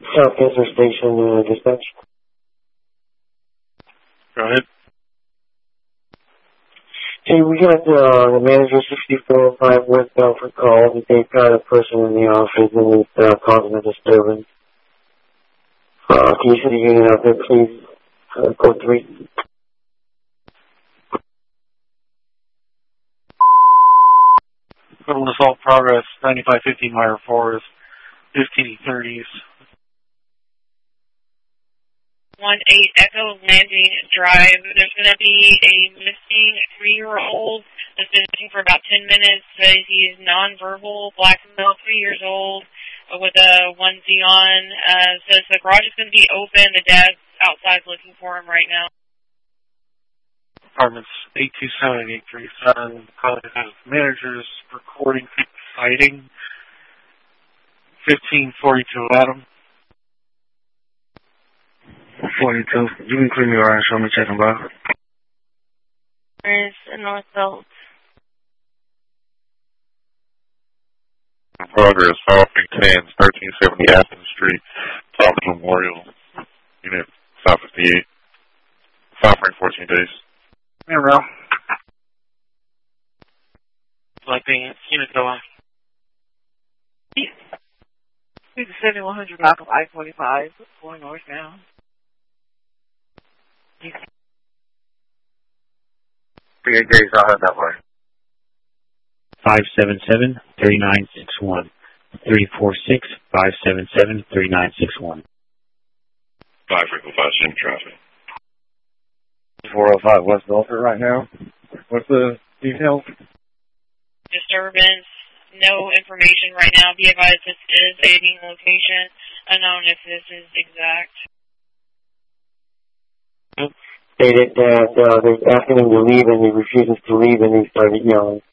South Kensington Station dispatch. Go ahead. Hey, we got the manager 6405 westbound for call that they've got a person in the office and it's causing a disturbance. Can you send a unit out there, please? Code 3. Total assault progress, 9550 Meyer Forest, 1530s. 18 Echo Landing Drive. There's going to be a missing 3-year-old that's been missing for about 10 minutes. He's nonverbal, black male, 3 years old, with a onesie on. Says the garage is going to be open. The dad's outside looking for him right now. Apartments 827 and 837. Calling as managers recording sighting. 1542 Adam. 42. You can clear me around and show me checking box. There's a Northbelt. Progress, 510, 1370 Athens Street, South Memorial, Unit 558. 514 days. Hey, Ralph. Selecting unit go on. 7100 block of I-45, going north now. 3 days, I'll have that way. 577-3961. 346-577-3961. 5 Frequent 5 Sim traffic. 405 West Belfort right now. What's the details? Disturbance. No information right now. Be advised this is a dating location. Unknown if this is exact. Stated that they're asking him to leave and he refuses to leave and he started yelling.